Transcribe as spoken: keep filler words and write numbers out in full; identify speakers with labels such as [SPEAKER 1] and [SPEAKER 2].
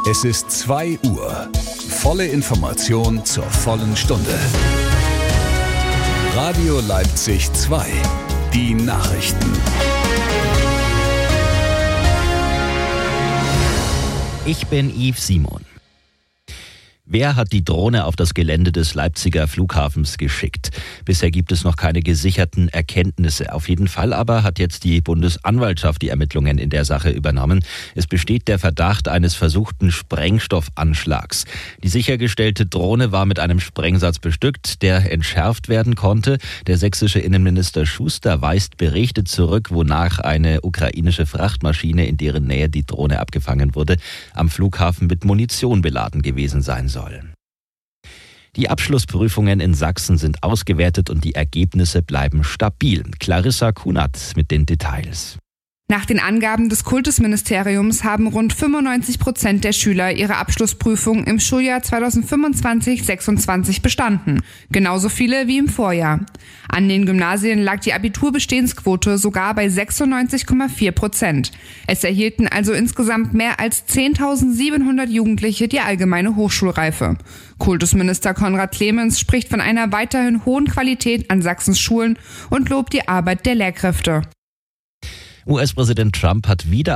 [SPEAKER 1] Es ist zwei Uhr. Volle Information zur vollen Stunde. Radio Leipzig zwei. Die Nachrichten.
[SPEAKER 2] Ich bin Yves Simon. Wer hat die Drohne auf das Gelände des Leipziger Flughafens geschickt? Bisher gibt es noch keine gesicherten Erkenntnisse. Auf jeden Fall aber hat jetzt die Bundesanwaltschaft die Ermittlungen in der Sache übernommen. Es besteht der Verdacht eines versuchten Sprengstoffanschlags. Die sichergestellte Drohne war mit einem Sprengsatz bestückt, der entschärft werden konnte. Der sächsische Innenminister Schuster weist Berichte zurück, wonach eine ukrainische Frachtmaschine, in deren Nähe die Drohne abgefangen wurde, am Flughafen mit Munition beladen gewesen sein soll. Die Abschlussprüfungen in Sachsen sind ausgewertet und die Ergebnisse bleiben stabil. Clarissa Kunert mit den Details.
[SPEAKER 3] Nach den Angaben des Kultusministeriums haben rund fünfundneunzig Prozent der Schüler ihre Abschlussprüfung im Schuljahr zweitausendfünfundzwanzig sechsundzwanzig bestanden. Genauso viele wie im Vorjahr. An den Gymnasien lag die Abiturbestehensquote sogar bei sechsundneunzig Komma vier Prozent. Es erhielten also insgesamt mehr als zehntausendsiebenhundert Jugendliche die allgemeine Hochschulreife. Kultusminister Konrad Clemens spricht von einer weiterhin hohen Qualität an Sachsens Schulen und lobt die Arbeit der Lehrkräfte.
[SPEAKER 2] U S-Präsident Trump hat wieder